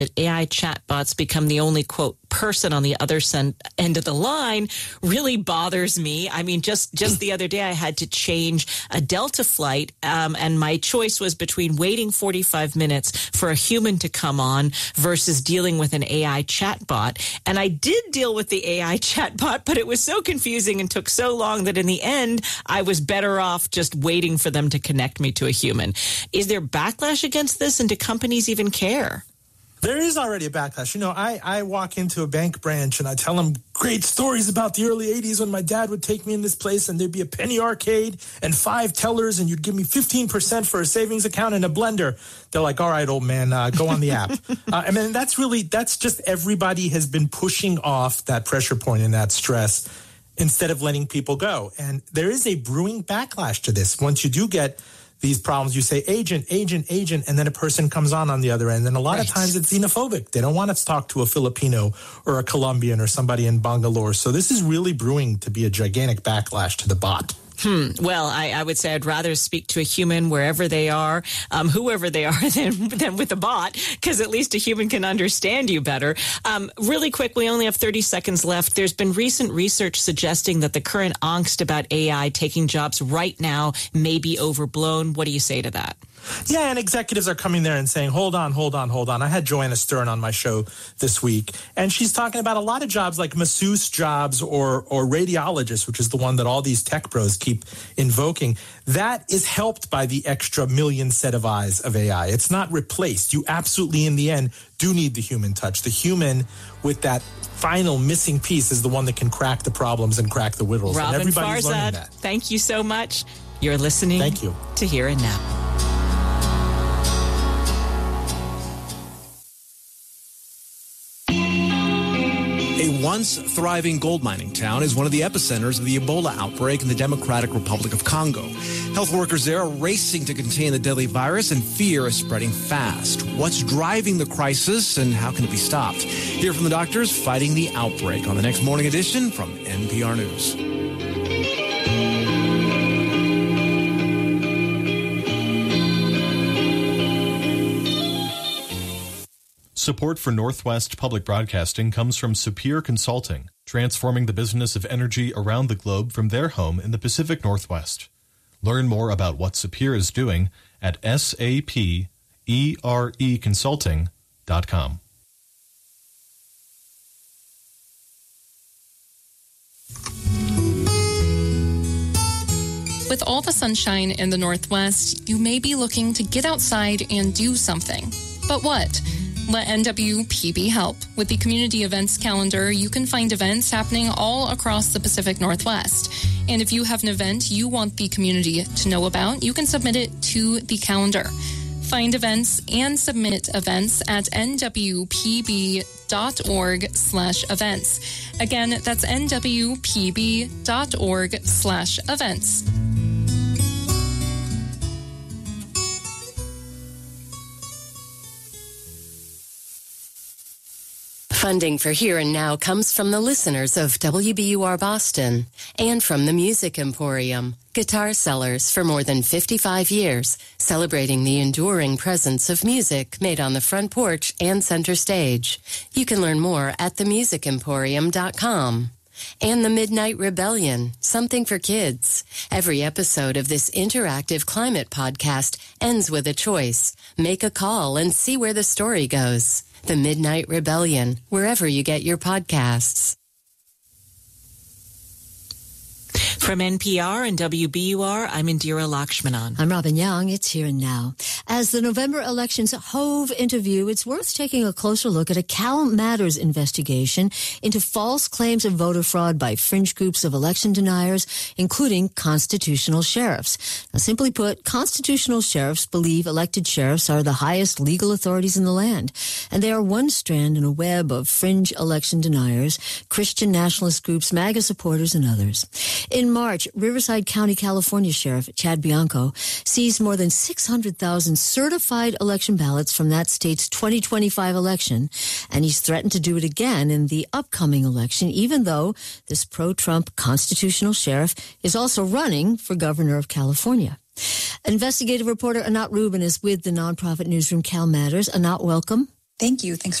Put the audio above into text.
AI chatbots become the only, quote, person on the other end of the line really bothers me. I mean, just the other day I had to change a Delta flight, and my choice was between waiting 45 minutes for a human to come on versus dealing with an AI chatbot. And I did deal with the AI chatbot, but it was so confusing and took so long that in the end, I was better off just waiting for them to connect me to a human. Is there backlash against this, and do companies even care? There is already a backlash. You know, I walk into a bank branch and I tell them great stories about the early 80s when my dad would take me in this place and there'd be a penny arcade and 5 tellers and you'd give me 15% for a savings account and a blender. They're like, all right, old man, go on the app. I mean, that's just everybody has been pushing off that pressure point and that stress instead of letting people go. And there is a brewing backlash to this. Once you do get these problems, you say agent, and then a person comes on the other end. And a lot of times it's xenophobic. They don't want to talk to a Filipino or a Colombian or somebody in Bangalore. So this is really brewing to be a gigantic backlash to the bot. Well, I would say I'd rather speak to a human wherever they are, whoever they are, than with a bot, because at least a human can understand you better. Really quick, we only have 30 seconds left. There's been recent research suggesting that the current angst about AI taking jobs right now may be overblown. What do you say to that? Yeah, and executives are coming there and saying, hold on. I had Joanna Stern on my show this week, and she's talking about a lot of jobs like masseuse jobs or radiologists, which is the one that all these tech bros keep invoking. That is helped by the extra million set of eyes of AI. It's not replaced. You absolutely, in the end, do need the human touch. The human with that final missing piece is the one that can crack the problems and crack the riddles. Robin and everybody's learning Farzad, that. Thank you so much. You're listening Thank you. to Here and Now. A once thriving gold mining town is one of the epicenters of the Ebola outbreak in the Democratic Republic of Congo. Health workers there are racing to contain the deadly virus, and fear is spreading fast. What's driving the crisis, and how can it be stopped? Hear from the doctors fighting the outbreak on the next morning edition from NPR News. Support for Northwest Public Broadcasting comes from Sapir Consulting, transforming the business of energy around the globe from their home in the Pacific Northwest. Learn more about what Sapir is doing at sapereconsulting.com. With all the sunshine in the Northwest, you may be looking to get outside and do something. But what? Let NWPB help. With the community events calendar, you can find events happening all across the Pacific Northwest. And if you have an event you want the community to know about, you can submit it to the calendar. Find events and submit events at nwpb.org/events. Again, that's nwpb.org/events. Funding for Here and Now comes from the listeners of WBUR Boston and from the Music Emporium, guitar sellers for more than 55 years, celebrating the enduring presence of music made on the front porch and center stage. You can learn more at themusicemporium.com. And the Midnight Rebellion, something for kids. Every episode of this interactive climate podcast ends with a choice. Make a call and see where the story goes. The Midnight Rebellion, wherever you get your podcasts. From NPR and WBUR, I'm Indira Lakshmanan. I'm Robin Young. It's Here and Now. As the November elections hove into view, it's worth taking a closer look at a Cal Matters investigation into false claims of voter fraud by fringe groups of election deniers, including constitutional sheriffs. Now, simply put, constitutional sheriffs believe elected sheriffs are the highest legal authorities in the land, and they are one strand in a web of fringe election deniers, Christian nationalist groups, MAGA supporters, and others. In March, Riverside County, California Sheriff Chad Bianco seized more than 600,000 certified election ballots from that state's 2025 election, and he's threatened to do it again in the upcoming election, even though this pro-Trump constitutional sheriff is also running for governor of California. Investigative reporter Anat Rubin is with the nonprofit newsroom Cal Matters. Anat, welcome. Thank you. Thanks